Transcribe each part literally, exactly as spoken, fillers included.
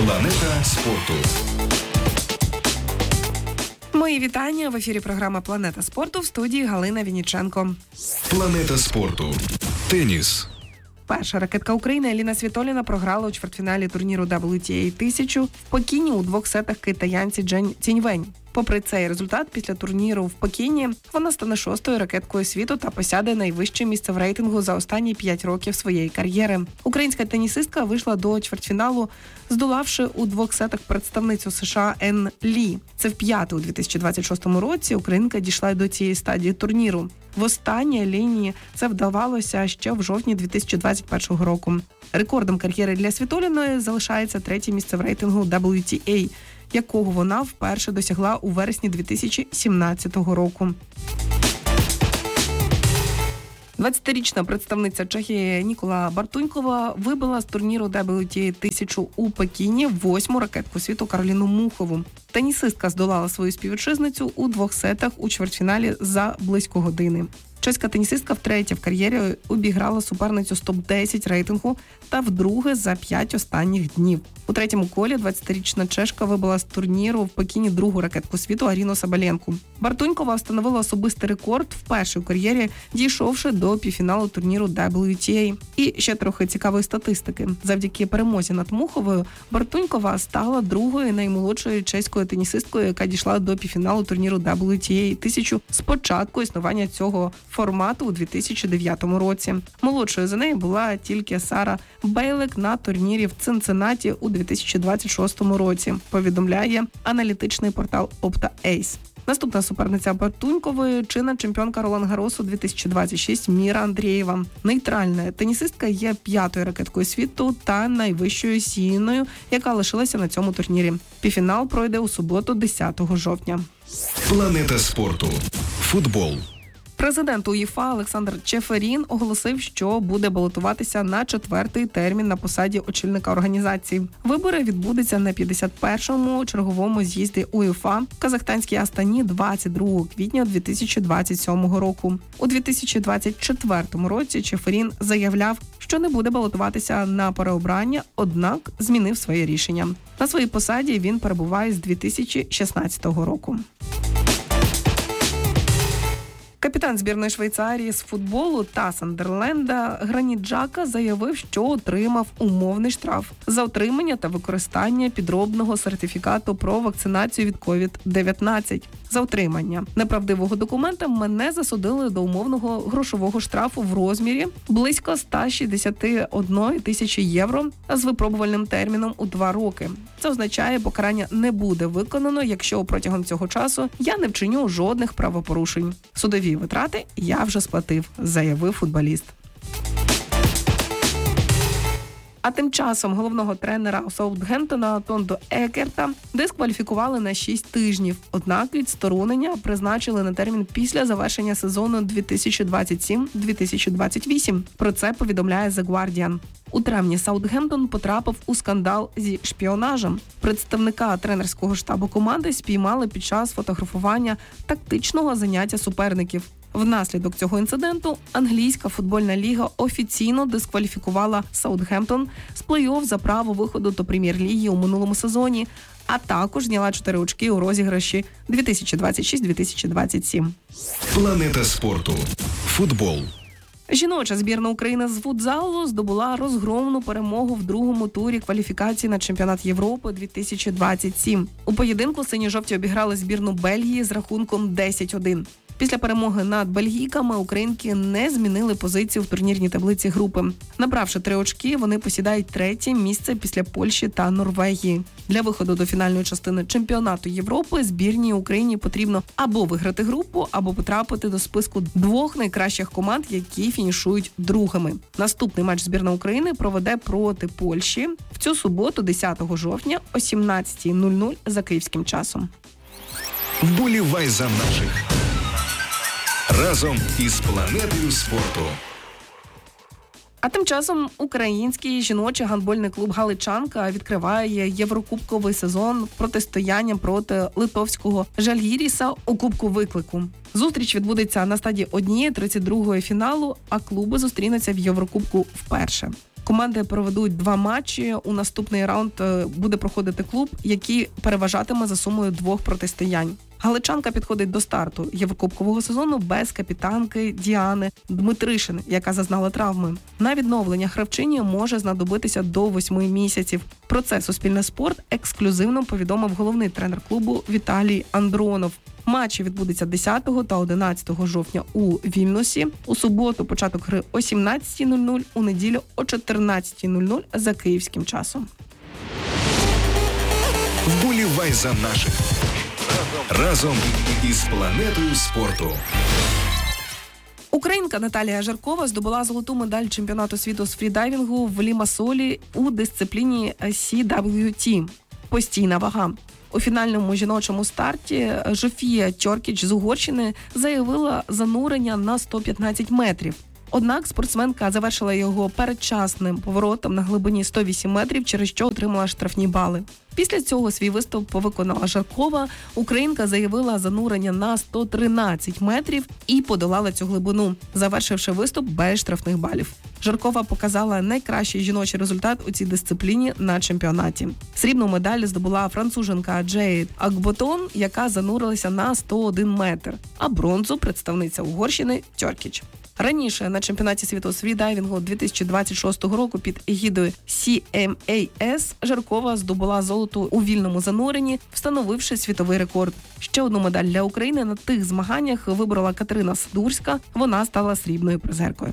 Планета спорту. Мої вітання. В ефірі програма «Планета спорту», в студії Галина Вінниченко. Планета спорту. Теніс. Перша ракетка України Еліна Світоліна програла у чвертьфіналі турніру дабл ю ті ей тисячу в Пекіні у двох сетах китаянці Джень Ціньвень. Попри цей результат, після турніру в Пекіні вона стане шостою ракеткою світу та посяде найвище місце в рейтингу за останні п'ять років своєї кар'єри. Українська тенісистка вийшла до чвертьфіналу, здолавши у двох сетах представницю США Ен Лі. Це вп'яте у дві тисячі двадцять шостому році українка дійшла до цієї стадії турніру. Востаннє Еліні це вдавалося ще в жовтні дві тисячі двадцять першого року. Рекордом кар'єри для Світоліної залишається третє місце в рейтингу дабл ю ті ей, якого вона вперше досягла у вересні дві тисячі сімнадцятого року. двадцятирічна представниця Чехії Нікола Бартунькова вибила з турніру дабл ю ті ей тисячу у Пекіні восьму ракетку світу Кароліну Мухову. Тенісистка здолала свою співвітчизницю у двох сетах у чвертьфіналі за близько години. Чеська тенісистка втретє в кар'єрі обіграла суперницю з топ десять рейтингу та вдруге за п'ять останніх днів. У третьому колі двадцятирічна чешка вибила з турніру в Пекіні другу ракетку світу Аріну Сабаленку. Бартунькова встановила особистий рекорд вперше у кар'єрі, дійшовши до півфіналу турніру дабл ю ті ей. І ще трохи цікавої статистики. Завдяки перемозі над Муховою Бартунькова стала другою наймолодшою чеською тенісисткою, яка дійшла до півфіналу турніру дабл ю ті ей тисячу з початку існування цього формату у дві тисячі дев'ятому році. Молодшою за нею була тільки Сара Бейлек на турнірі в Цинциннаті у дві тисячі двадцять шостому році, повідомляє аналітичний портал OptaAce. Наступна суперниця Бартунькової – чинна чемпіонка Ролан-Гаросу дві тисячі двадцять шість Міра Андрієва. Нейтральна тенісистка є п'ятою ракеткою світу та найвищою сіяною, яка лишилася на цьому турнірі. Півфінал пройде у суботу, десятого жовтня. Планета спорту. Футбол. Президент УЄФА Олександр Чеферін оголосив, що буде балотуватися на четвертий термін на посаді очільника організації. Вибори відбудуться на п'ятдесят першому черговому з'їзді УЄФА в казахстанській Астані двадцять другого квітня дві тисячі двадцять сьомого року. У дві тисячі двадцять четвертому році Чеферін заявляв, що не буде балотуватися на переобрання, однак змінив своє рішення. На своїй посаді він перебуває з дві тисячі шістнадцятого року. Капітан збірної Швейцарії з футболу та Сандерленда Граніт Джака заявив, що отримав умовний штраф за отримання та використання підробного сертифікату про вакцинацію від ковід дев'ятнадцять. За отримання неправдивого документа мене засудили до умовного грошового штрафу в розмірі близько сто шістдесят одна тисяча євро з випробувальним терміном у два роки. Це означає, покарання не буде виконано, якщо протягом цього часу я не вчиню жодних правопорушень. Судові витрати я вже сплатив, заявив футболіст. А тим часом головного тренера Саутгемптона Тондо Екерта дискваліфікували на шість тижнів. Однак відсторонення призначили на термін після завершення сезону дві тисячі двадцять сім - дві тисячі двадцять вісім. Про це повідомляє The Guardian. У травні Саутгемптон потрапив у скандал зі шпіонажем. Представника тренерського штабу команди спіймали під час фотографування тактичного заняття суперників. Внаслідок цього інциденту англійська футбольна ліга офіційно дискваліфікувала Саутгемптон з плей-офф за право виходу до прем'єр-ліги у минулому сезоні, а також зняла чотири очки у розіграші дві тисячі двадцять шість - дві тисячі двадцять сім. Планета спорту. Футбол. Жіноча збірна України з футзалу здобула розгромну перемогу в другому турі кваліфікації на чемпіонат Європи дві тисячі двадцять сім. У поєдинку сині-жовті обіграли збірну Бельгії з рахунком десять один. Після перемоги над бельгійками українки не змінили позицію в турнірній таблиці групи. Набравши три очки, вони посідають третє місце після Польщі та Норвегії. Для виходу до фінальної частини чемпіонату Європи збірній Україні потрібно або виграти групу, або потрапити до списку двох найкращих команд, які фінішують другими. Наступний матч збірна України проведе проти Польщі в цю суботу, десятого жовтня о сімнадцятій нуль нуль за київським часом. Вболівай за наших. Разом із планетою спорту. А тим часом український жіночий гандбольний клуб «Галичанка» відкриває єврокубковий сезон протистоянням проти литовського «Жальгіріса» у Кубку виклику. Зустріч відбудеться на стадії однієї тридцять другої фіналу, а клуби зустрінуться в Єврокубку вперше. Команди проведуть два матчі. У наступний раунд буде проходити клуб, який переважатиме за сумою двох протистоянь. Галичанка підходить до старту єврокубкового сезону без капітанки Діани Дмитришин, яка зазнала травми. На відновлення гравчині може знадобитися до восьми місяців. Про це Суспільне спорт ексклюзивно повідомив головний тренер клубу Віталій Андронов. Матчі відбудуться десятого та одинадцятого жовтня у Вільнюсі. У суботу початок гри о сімнадцятій нуль нуль, у неділю о чотирнадцятій нуль нуль за київським часом. Вболівай за наших. Разом із планетою спорту. Українка Наталія Жаркова здобула золоту медаль чемпіонату світу з фрідайвінгу в Лімасолі у дисципліні сі дабл ю ті – постійна вага. У фінальному жіночому старті Жофія Тьоркіч з Угорщини заявила занурення на сто п'ятнадцять метрів. Однак спортсменка завершила його передчасним поворотом на глибині сто вісім метрів, через що отримала штрафні бали. Після цього свій виступ виконала Жаркова. Українка заявила занурення на сто тринадцять метрів і подолала цю глибину, завершивши виступ без штрафних балів. Жаркова показала найкращий жіночий результат у цій дисципліні на чемпіонаті. Срібну медаль здобула француженка Джейд Акботон, яка занурилася на сто один метр, а бронзу – представниця Угорщини Тьоркіч. Раніше на чемпіонаті світу з фрідайвінгу дві тисячі двадцять шостого року під егідою сі ем ей ес Жаркова здобула золото у вільному зануренні, встановивши світовий рекорд. Ще одну медаль для України на тих змаганнях виборола Катерина Сидурська. Вона стала срібною призеркою.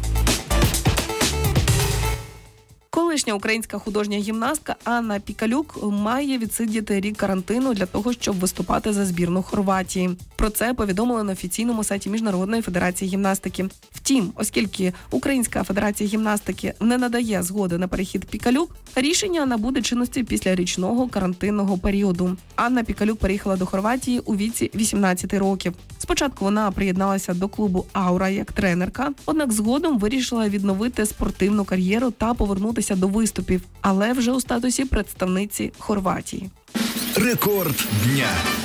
Колишня українська художня гімнастка Анна Пікалюк має відсидіти рік карантину для того, щоб виступати за збірну Хорватії. Про це повідомили на офіційному сайті Міжнародної федерації гімнастики. Втім, оскільки Українська федерація гімнастики не надає згоди на перехід Пікалюк, рішення набуде чинності після річного карантинного періоду. Анна Пікалюк переїхала до Хорватії у віці вісімнадцяти років. Спочатку вона приєдналася до клубу «Аура» як тренерка, однак згодом вирішила відновити спортивну кар'єру та повернутися до виступів, але вже у статусі представниці Хорватії. Рекорд дня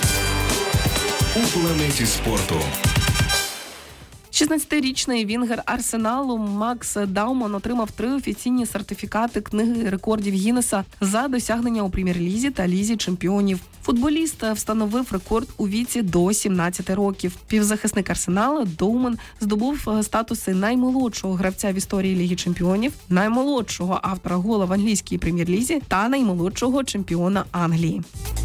у планеті спорту. шістнадцятирічний вінгер Арсеналу Макс Дауман отримав три офіційні сертифікати книги рекордів Гіннеса за досягнення у прем'єр-лізі та лізі чемпіонів. Футболіст встановив рекорд у віці до сімнадцяти років. Півзахисник Арсенала Дауман здобув статуси наймолодшого гравця в історії Ліги чемпіонів, наймолодшого автора гола в англійській прем'єр-лізі та наймолодшого чемпіона Англії.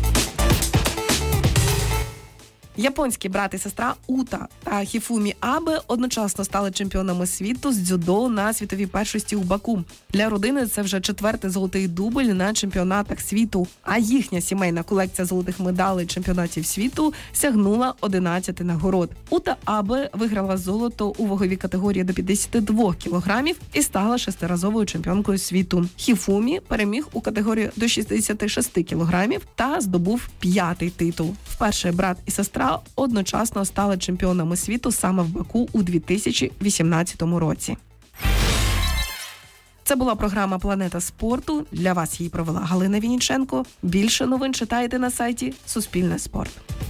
Японські брат і сестра Ута та Хіфумі Абе одночасно стали чемпіонами світу з дзюдо на світовій першості у Баку. Для родини це вже четвертий золотий дубль на чемпіонатах світу, а їхня сімейна колекція золотих медалей чемпіонатів світу сягнула одинадцяти нагород. Ута Абе виграла золото у ваговій категорії до п'ятдесят два кілограмів і стала шестиразовою чемпіонкою світу. Хіфумі переміг у категорії до шістдесят шість кілограмів та здобув п'ятий титул. Вперше брат і сестра одночасно стали чемпіонами світу саме в Баку у дві тисячі вісімнадцятому році. Це була програма «Планета спорту». Для вас її провела Галина Вінниченко. Більше новин читайте на сайті Суспільне спорт.